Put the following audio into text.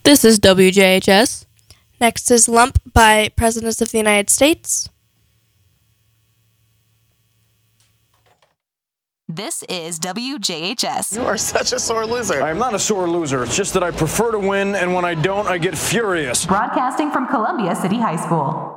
This is WJHS. Next is Lump by Presidents of the United States. This is WJHS. You are such a sore loser. I'm not a sore loser. It's just that I prefer to win, and when I don't, I get furious. Broadcasting from Columbia City High School.